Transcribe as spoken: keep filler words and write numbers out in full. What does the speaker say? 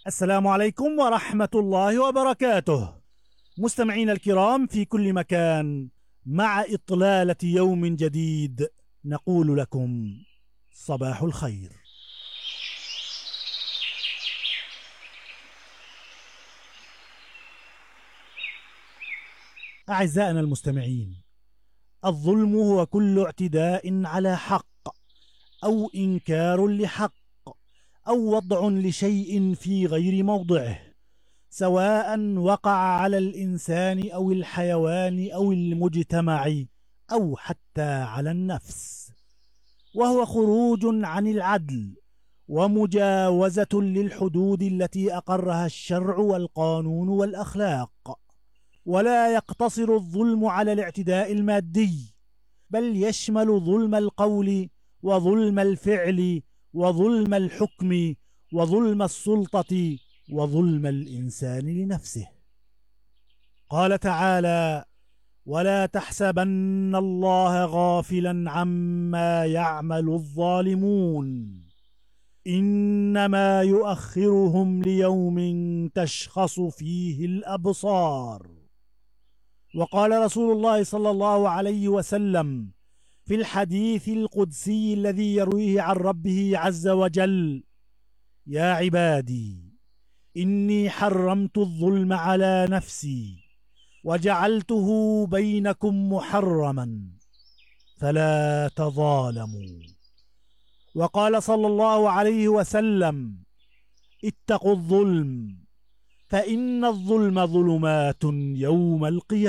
السلام عليكم ورحمة الله وبركاته. مستمعين الكرام في كل مكان، مع إطلالة يوم جديد نقول لكم صباح الخير. أعزائنا المستمعين، الظلم هو كل اعتداء على حق أو إنكار لحق أو وضع لشيء في غير موضعه، سواء وقع على الإنسان أو الحيوان أو المجتمع أو حتى على النفس، وهو خروج عن العدل ومجاوزة للحدود التي أقرها الشرع والقانون والأخلاق. ولا يقتصر الظلم على الاعتداء المادي، بل يشمل ظلم القول وظلم الفعل وظلم الحكم وظلم السلطة وظلم الإنسان لنفسه. قال تعالى: ولا تحسبن الله غافلا عما يعمل الظالمون إنما يؤخرهم ليوم تشخص فيه الأبصار. وقال رسول الله صلى الله عليه وسلم في الحديث القدسي الذي يرويه عن ربه عز وجل: يا عبادي إني حرمت الظلم على نفسي وجعلته بينكم محرما فلا تظالموا. وقال صلى الله عليه وسلم: اتقوا الظلم فإن الظلم ظلمات يوم القيامة.